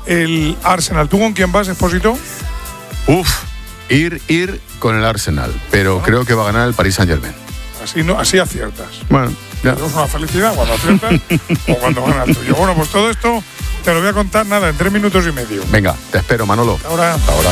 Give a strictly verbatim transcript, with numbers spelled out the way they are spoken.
el Arsenal. ¿Tú con quién vas, Expósito? Uf, ir, ir con el Arsenal, pero bueno, creo que va a ganar el Paris Saint-Germain. Así, no, así aciertas. Bueno, ya. Es una felicidad cuando aciertas o cuando gana el tuyo. Bueno, pues todo esto te lo voy a contar, nada, en tres minutos y medio. Venga, te espero, Manolo. Ahora. Hasta ahora.